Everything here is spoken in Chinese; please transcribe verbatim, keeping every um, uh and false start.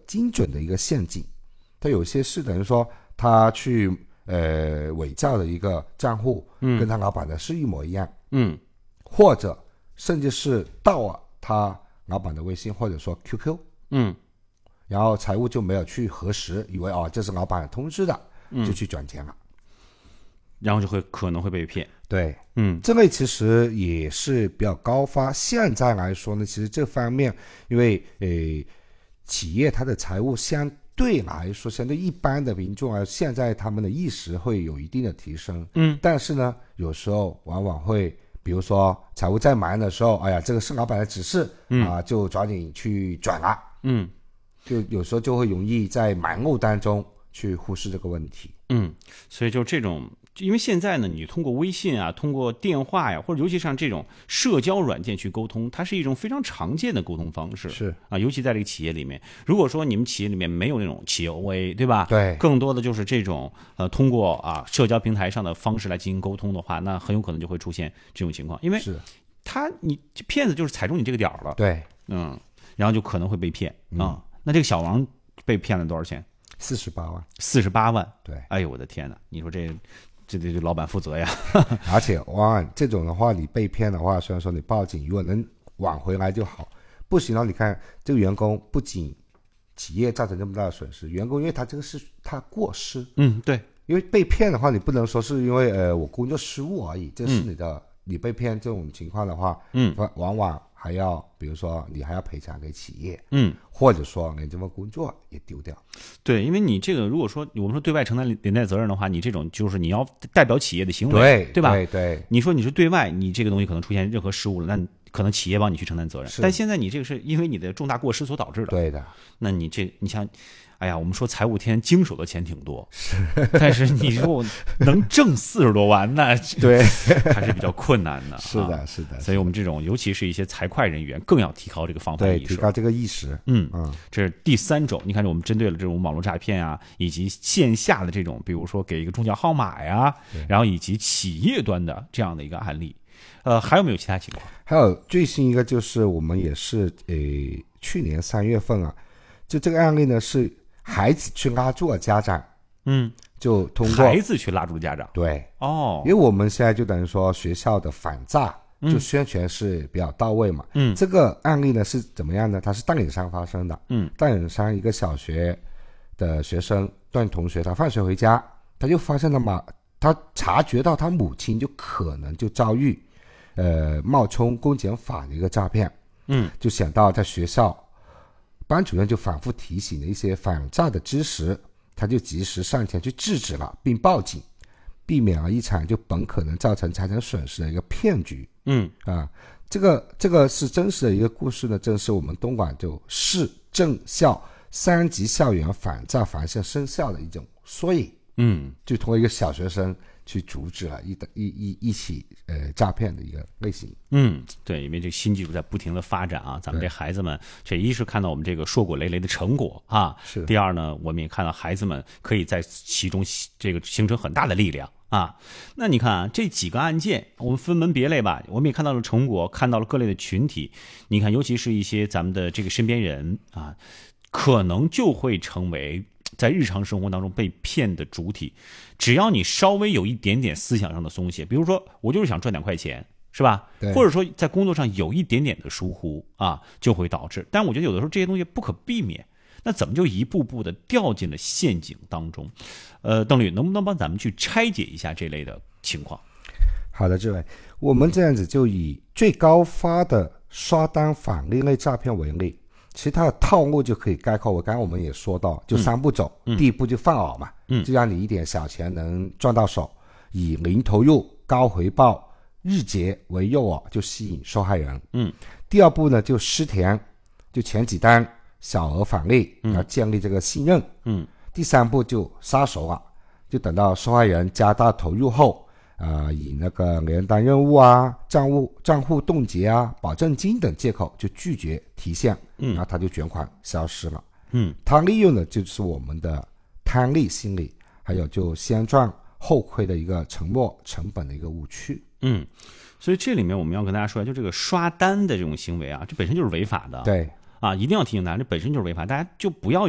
精准的一个陷阱。它有些是等于说他去呃伪造的一个账户，嗯，跟他老板的是一模一样，嗯，或者甚至是盗了他老板的微信或者说 Q Q， 嗯，然后财务就没有去核实，以为哦这是老板通知的，就去转钱了， 然后就会可能会被骗。 对，嗯，这类其实也是比较高发。现在来说呢，其实这方面因为呃企业它的财务相对来说相对一般的民众啊，现在他们的意识会有一定的提升，嗯，但是呢有时候往往会比如说财务在忙的时候，哎呀这个是老板的指示，嗯啊，就抓紧去转了，嗯，就有时候就会容易在忙碌当中去忽视这个问题。 嗯，所以就这种，因为现在呢，你通过微信啊，通过电话呀，或者尤其像这种社交软件去沟通，它是一种非常常见的沟通方式。 是啊，尤其在这个企业里面，如果说你们企业里面没有那种企业 O A， 对吧？ 对， 更多的就是这种呃，通过啊社交平台上的方式来进行沟通的话，那很有可能就会出现这种情况，因为是他你骗子就是踩中你这个点了， 对， 嗯，然后就可能会被骗啊、嗯。那这个小王被骗了多少钱？ 四十八万， 四十八万， 对， 哎呦我的天哪！你说这这这这老板负责呀！ 而且哇，这种的话，你被骗的话，虽然说你报警，如果能挽回来就好，不行了，你看这个员工不仅企业造成这么大的损失，员工因为他这个是他过失， 嗯，对， 因为被骗的话，你不能说是因为呃我工作失误而已，这是你的、嗯、你被骗这种情况的话，嗯，往往还要比如说你还要赔偿给企业，嗯，或者说你这份工作也丢掉。 对，因为你这个如果说我们说对外承担连带责任的话，你这种就是你要代表企业的行为， 对对吧？ 对对， 你说你是对外，你这个东西可能出现任何失误了，那可能企业帮你去承担责任，但现在你这个是因为你的重大过失所导致的， 对的。 那你这你像。哎呀，我们说财务天经手的钱挺多，是，但是你说我能挣四十多万，那对还是比较困难的。 是的，是的。 所以我们这种，尤其是一些财会人员，更要提高这个防范意识， 对，提高这个意识。 嗯嗯，这是第三种。你看，我们针对了这种网络诈骗啊，以及线下的这种，比如说给一个中奖号码呀，然后以及企业端的这样的一个案例。呃，还有没有其他情况？ 还有最新一个就是我们也是呃去年三月份啊，就这个案例呢是。孩子去拉住了家长， 嗯， 就通过孩子去拉住了家长， 对， 哦， 因为我们现在就等于说学校的反诈就宣传是比较到位嘛，嗯，这个案例呢是怎么样呢？它是大岭山发生的，嗯，大岭山一个小学的学生段同学，他放学回家，他就发现了嘛，他察觉到他母亲就可能就遭遇，呃，冒充公检法的一个诈骗，嗯，就想到在学校。班主任就反复提醒了一些反诈的知识，他就及时上前去制止了，并报警，避免了一场就本可能造成财产损失的一个骗局。嗯啊，这个这个是真实的一个故事呢，正是我们东莞就市政校三级校园反诈防线生效的一种缩影。嗯，就通过一个小学生去阻止了一一一一起呃诈骗的一个类型。 嗯，对，因为这个新技术在不停的发展啊，咱们这孩子们，这一是看到我们这个硕果累累的成果啊， 是。 第二呢，我们也看到孩子们可以在其中这个形成很大的力量啊。那你看啊，这几个案件，我们分门别类吧，我们也看到了成果，看到了各类的群体。你看，尤其是一些咱们的这个身边人啊，可能就会成为。在日常生活当中被骗的主体，只要你稍微有一点点思想上的松懈，比如说我就是想赚点快钱，是吧？或者说在工作上有一点点的疏忽啊，就会导致。但我觉得有的时候这些东西不可避免，那怎么就一步步的掉进了陷阱当中？呃，邓律能不能帮咱们去拆解一下这类的情况？ 好的，志伟，我们这样子就以最高发的刷单返利类诈骗为例。其实它的套路就可以概括，我刚刚我们也说到，就三步走，嗯、第一步就放饵嘛，嗯，就让你一点小钱能赚到手，以零投入、高回报、日结为诱饵，就吸引受害人。嗯，第二步呢就施甜，就前几单小额返利，然后建立这个信任。嗯，第三步就杀熟啊，就等到受害人加大投入后。呃，以那个连单任务啊、账户账户冻结啊、保证金等借口就拒绝提现，嗯，然后他就卷款消失了。嗯，他利用的就是我们的贪利心理，还有就先赚后亏的一个沉没成本的一个误区。 嗯，所以这里面我们要跟大家说，就这个刷单的这种行为啊，这本身就是违法的。 对。 啊，一定要提醒大家，这本身就是违法，大家就不要